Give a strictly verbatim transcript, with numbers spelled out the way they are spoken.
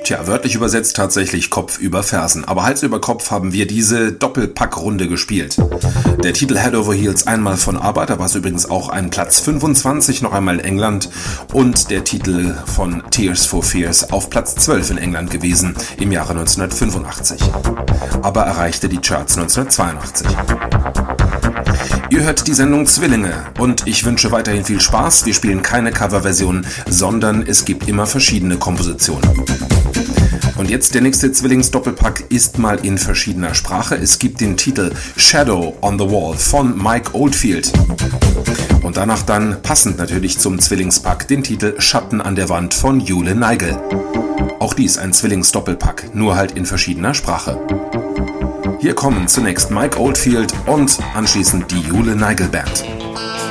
Tja, wörtlich übersetzt tatsächlich Kopf über Fersen. Aber Hals über Kopf haben wir diese Doppelpackrunde gespielt. Der Titel Head Over Heels einmal von ABBA, da war es übrigens auch ein Platz fünfundzwanzig, noch einmal in England. Und der Titel von Tears for Fears auf Platz zwölf in England gewesen im Jahre neunzehnhundertfünfundachtzig. ABBA erreichte die Charts neunzehnhundertzweiundachtzig. Ihr hört die Sendung Zwillinge und ich wünsche weiterhin viel Spaß. Wir spielen keine Coverversion, sondern es gibt immer verschiedene Kompositionen. Und jetzt der nächste Zwillings-Doppelpack ist mal in verschiedener Sprache. Es gibt den Titel Shadow on the Wall von Mike Oldfield. Und danach dann, passend natürlich zum Zwillingspack, den Titel Schatten an der Wand von Jule Neigel. Auch dies ein Zwillings-Doppelpack, nur halt in verschiedener Sprache. Hier kommen zunächst Mike Oldfield und anschließend die Jule Neigel Band.